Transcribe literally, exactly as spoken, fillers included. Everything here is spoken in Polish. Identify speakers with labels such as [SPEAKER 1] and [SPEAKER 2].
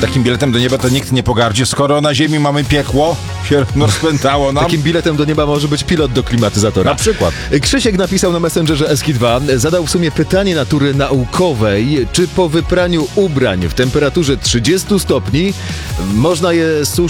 [SPEAKER 1] Takim biletem do nieba to nikt nie pogardzi, skoro na ziemi mamy piekło, się rozpętało nam.
[SPEAKER 2] Takim biletem do nieba może być pilot do klimatyzatora.
[SPEAKER 1] Na przykład.
[SPEAKER 2] Krzysiek napisał na Messengerze S K dwa, zadał w sumie pytanie natury naukowej, czy po wypraniu ubrań w temperaturze trzydziestu stopni można je suszyć